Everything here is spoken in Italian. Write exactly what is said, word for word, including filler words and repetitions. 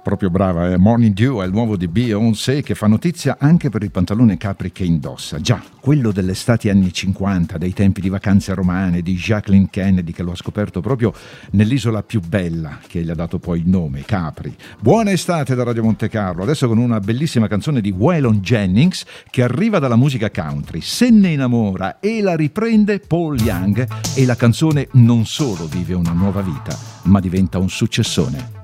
Proprio brava, eh? Morning Dew è il nuovo di Beyoncé che fa notizia anche per il pantalone capri che indossa. Già, quello dell'estate anni cinquanta, dei tempi di vacanze romane, di Jacqueline Kennedy, che lo ha scoperto proprio nell'isola più bella, che gli ha dato poi il nome, Capri. Buona estate da Radio Monte Carlo, adesso con una bellissima canzone di Waylon Jennings che arriva dalla musica country. Se ne innamora e la riprende Paul Young e la canzone non solo vive una nuova vita, ma diventa un successone.